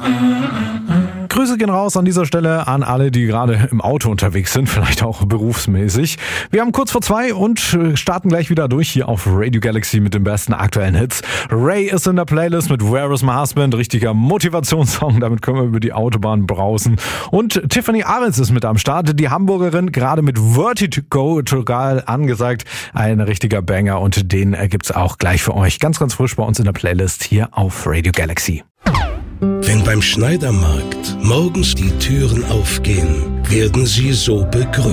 Grüße gehen raus an dieser Stelle an alle, die gerade im Auto unterwegs sind, vielleicht auch berufsmäßig. Wir haben kurz vor 2 und starten gleich wieder durch hier auf Radio Galaxy mit den besten aktuellen Hits. Ray ist in der Playlist mit Where is My Husband, richtiger Motivationssong, damit können wir über die Autobahn brausen. Und Tiffany Ahrens ist mit am Start, die Hamburgerin, gerade mit Vertigo total angesagt. Ein richtiger Banger und den gibt's auch gleich für euch ganz, ganz frisch bei uns in der Playlist hier auf Radio Galaxy. Wenn beim Schneidermarkt morgens die Türen aufgehen, werden sie so begrüßt.